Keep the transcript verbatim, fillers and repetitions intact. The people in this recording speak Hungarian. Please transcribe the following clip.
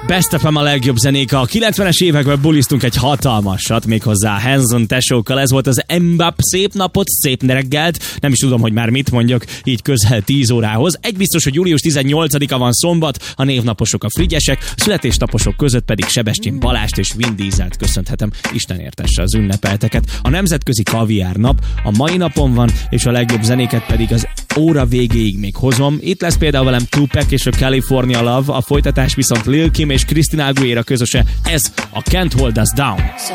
Best of a legjobb zenék. A kilencvenes években buliztunk egy hatalmasat, méghozzá Hanson tesókkal. Ez volt az Mbap. Szép napot, szép reggelt. Nem is tudom, hogy már mit mondjak, így közel tíz órához. Egy biztos, hogy július tizennyolcadika van szombat, a névnaposok a Frigyesek, a születésnaposok között pedig Sebestyén Balást és Vin Dieselt köszönhetem. Isten értesse az ünnepelteket. A nemzetközi kaviár nap a mai napon van, és a legjobb zenéket pedig az óra végéig még hozom. Itt lesz például velem Tupac és a California Love, a folytatás viszont Lil Kim és Christina Aguilera közöse. Ez a Can't Hold Us Down.